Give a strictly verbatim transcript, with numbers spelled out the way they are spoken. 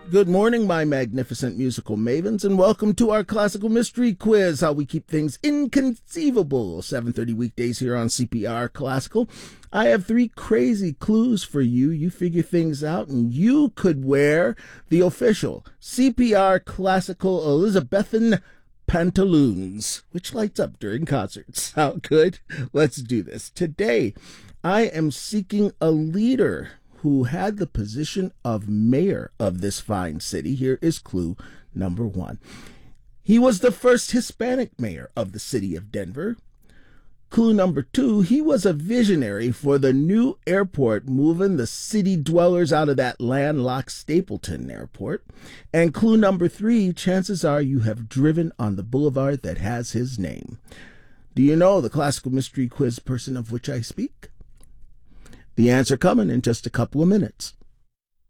Good morning, my magnificent musical mavens, and welcome to our classical mystery quiz, how we keep things inconceivable. seven thirty weekdays here on C P R Classical. I have three crazy clues for you. You figure things out, and you could wear the official C P R Classical Elizabethan pantaloons, which lights up during concerts. How good? Let's do this. Today, I am seeking a leader who had the position of mayor of this fine city. Here is clue number one. He was the first Hispanic mayor of the city of Denver. Clue number two, he was a visionary for the new airport, moving the city dwellers out of that landlocked Stapleton airport. And clue number three, chances are you have driven on the boulevard that has his name. Do you know the classical mystery quiz person of which I speak? The answer coming in just a couple of minutes.